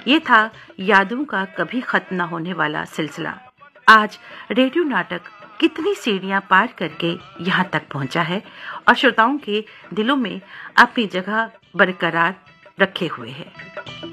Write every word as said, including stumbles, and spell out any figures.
ये था यादों का कभी खत्म न होने वाला सिलसिला। आज रेडियो नाटक कितनी सीढ़ियां पार करके यहाँ तक पहुंचा है और श्रोताओं के दिलों में अपनी जगह बरकरार रखे हुए है।